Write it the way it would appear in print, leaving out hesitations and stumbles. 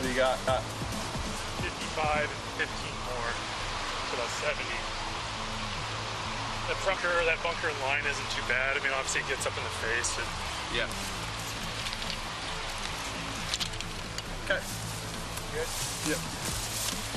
What do you got? 55 and 15 more, so that's 70. That bunker in line isn't too bad. I mean, obviously it gets up in the face. Yeah. Okay. Good? Yep.